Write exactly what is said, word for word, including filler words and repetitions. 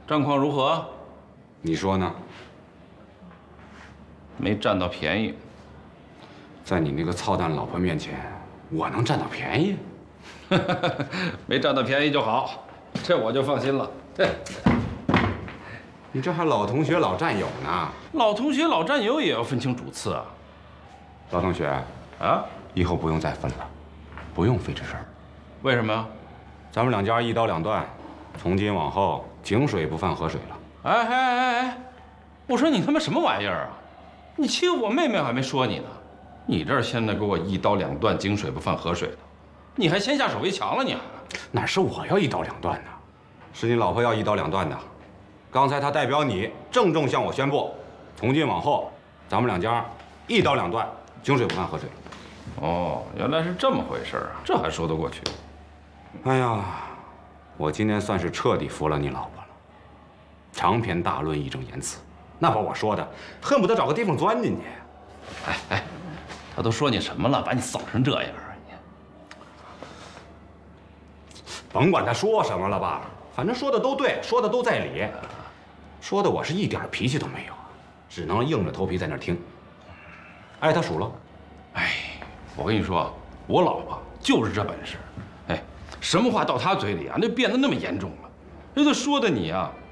战况如何？ 你说呢？ 没占到便宜。 在你那个操蛋老婆面前，我能占到便宜？ 没占到便宜就好，这我就放心了。 你这还老同学老战友呢？ 老同学老战友也要分清主次啊。 老同学， 啊， 以后不用再分了，不用费这事儿。 为什么呀？ 咱们两家一刀两断，从今往后井水不犯河水了。 哎哎哎哎，我说你他妈什么玩意儿啊？你欺负我妹妹，我还没说你呢。你这儿现在给我一刀两断，井水不犯河水的，你还先下手为强了你？ 哪是我要一刀两断的，是你老婆要一刀两断的。刚才她代表你郑重向我宣布，从今往后，咱们两家一刀两断，井水不犯河水。 哦，原来是这么回事啊，这还说得过去。 哎呀，我今天算是彻底服了你老婆了，长篇大论，义正言辞，那把我说的恨不得找个地方钻进去。 哎哎，他都说你什么了，把你扫成这样？ 甭管他说什么了吧，反正说的都对，说的都在理，说的我是一点脾气都没有，只能硬着头皮在那儿听。挨他数了。 哎，我跟你说，我老婆就是这本事。哎，什么话到她嘴里啊，那变得那么严重了，那都说的你啊